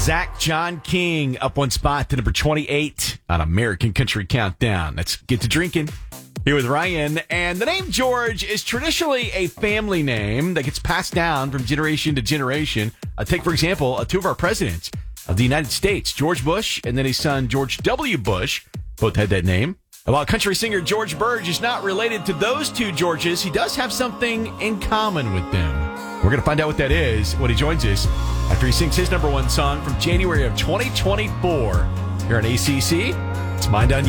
Zach John King up one spot to number 28 on American Country Countdown. Let's get to drinking. Here with Ryan. And the name George is traditionally a family name that gets passed down from generation to generation. Take, for example, two of our presidents of the United States, George Bush and then his son, George W. Bush. Both had that name. While country singer George Burge is not related to those two Georges, he does have something in common with them. We're going to find out what that is when he joins us after he sings his number one song from January of 2024 here on ACC. It's Mind on You.